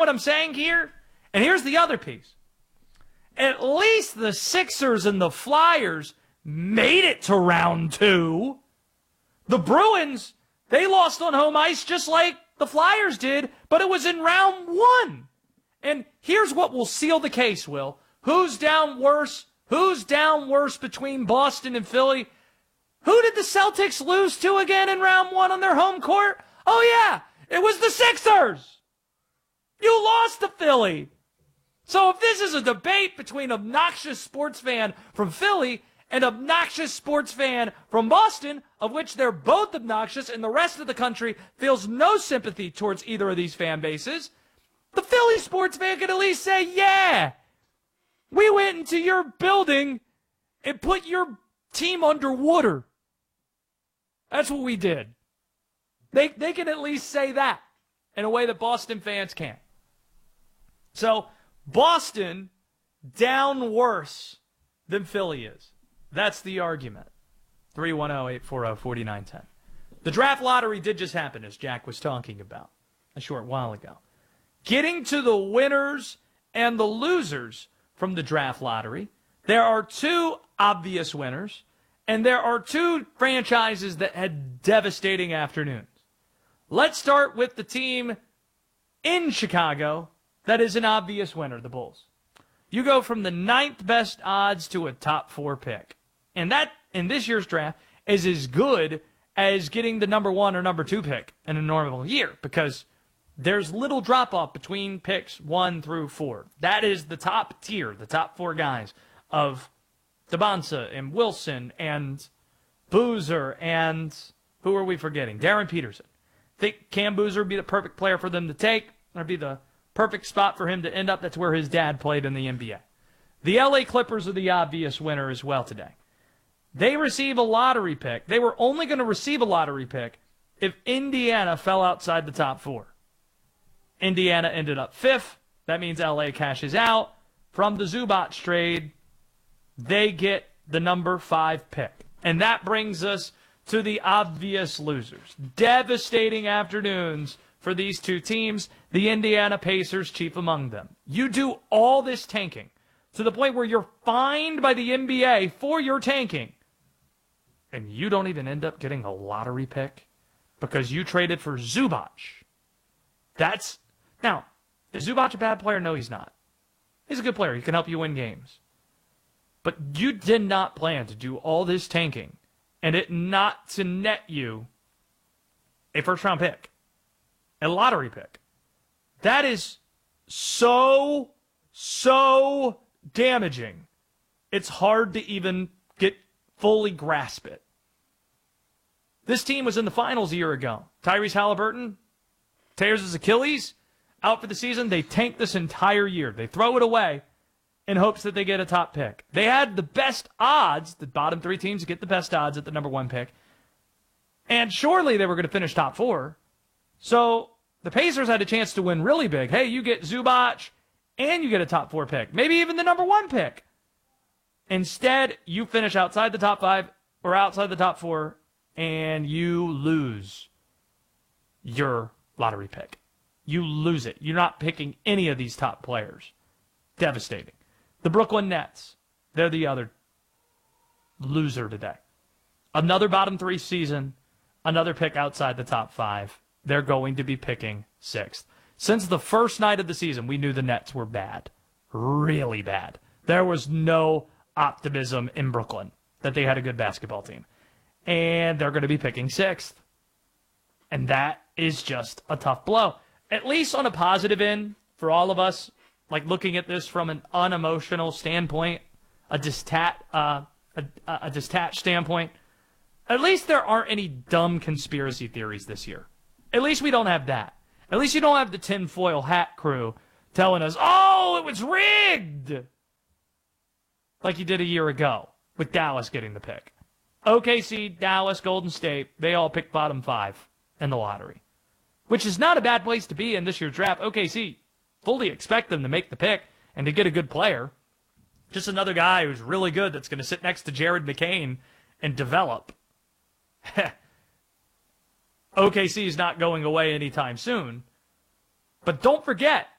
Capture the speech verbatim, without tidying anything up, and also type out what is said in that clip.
what I'm saying here? And here's the other piece. At least the Sixers and the Flyers made it to round two. The Bruins, they lost on home ice just like the Flyers did, but it was in round one. And here's what will seal the case, Will. Who's down worse? Who's down worse between Boston and Philly? Who did the Celtics lose to again in round one on their home court? Oh, yeah, it was the Sixers. You lost to Philly. So if this is a debate between obnoxious sports fan from Philly and obnoxious sports fan from Boston, of which they're both obnoxious and the rest of the country feels no sympathy towards either of these fan bases, the Philly sports fan can at least say, yeah, we went into your building and put your team underwater. That's what we did. They they can at least say that in a way that Boston fans can't. So, Boston down worse than Philly is. That's the argument. three one zero, eight four zero, four nine one zero. The draft lottery did just happen, as Jack was talking about a short while ago. Getting to the winners and the losers from the draft lottery, there are two obvious winners, and there are two franchises that had devastating afternoons. Let's start with the team in Chicago that is an obvious winner, the Bulls. You go from the ninth best odds to a top four pick. And that, in this year's draft, is as good as getting the number one or number two pick in a normal year, because there's little drop-off between picks one through four. That is the top tier, the top four guys of Sabonsa and Wilson and Boozer and who are we forgetting? Darren Peterson. Think Cam Boozer would be the perfect player for them to take. That'd be the perfect spot for him to end up. That's where his dad played in the N B A. The L A Clippers are the obvious winner as well today. They receive a lottery pick. They were only going to receive a lottery pick if Indiana fell outside the top four. Indiana ended up fifth. That means L A cashes out. From the Zubac trade, they get the number five pick. And that brings us to the obvious losers. Devastating afternoons for these two teams, the Indiana Pacers chief among them. You do all this tanking to the point where you're fined by the N B A for your tanking, and you don't even end up getting a lottery pick because you traded for Zubac. That's, now, is Zubac a bad player? No, he's not. He's a good player. He can help you win games. But you did not plan to do all this tanking and it not to net you a first-round pick, a lottery pick. That is so, so damaging. It's hard to even get fully grasp it. This team was in the finals a year ago. Tyrese Halliburton tears his Achilles, out for the season. They tank this entire year. They throw it away in hopes that they get a top pick. They had the best odds, the bottom three teams get the best odds at the number one pick. And surely they were going to finish top four. So the Pacers had a chance to win really big. Hey, you get Zubac and you get a top four pick. Maybe even the number one pick. Instead, you finish outside the top five or outside the top four and you lose your lottery pick. You lose it. You're not picking any of these top players. Devastating. The Brooklyn Nets, they're the other loser today. Another bottom three season, another pick outside the top five. They're going to be picking sixth. Since the first night of the season, we knew the Nets were bad. Really bad. There was no optimism in Brooklyn that they had a good basketball team. And they're going to be picking sixth. And that is just a tough blow. At least on a positive end for all of us, like looking at this from an unemotional standpoint, a, distat, uh, a, a detached standpoint, at least there aren't any dumb conspiracy theories this year. At least we don't have that. At least you don't have the tinfoil hat crew telling us, oh, it was rigged, like you did a year ago with Dallas getting the pick. O K C, Dallas, Golden State, they all picked bottom five in the lottery, which is not a bad place to be in this year's draft. O K C, fully expect them to make the pick and to get a good player. Just another guy who's really good that's going to sit next to Jared McCain and develop. O K C is not going away anytime soon. But don't forget,